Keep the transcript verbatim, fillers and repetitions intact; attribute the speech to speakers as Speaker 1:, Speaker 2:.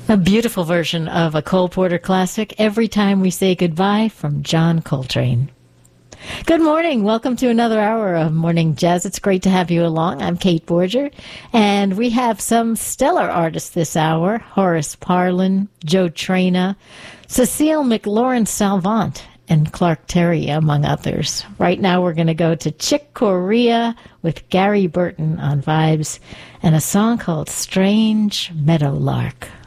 Speaker 1: A beautiful version of a Cole Porter classic, Every Time We Say Goodbye, from John Coltrane. Good morning. Welcome to another hour of Morning Jazz. It's great to have you along. I'm Kate Borger, and we have some stellar artists this hour. Horace Parlan, Joe Traina, Cecile McLaurin-Salvant, and Clark Terry, among others. Right now we're going to go to Chick Corea with Gary Burton on vibes and a song called Strange Meadowlark.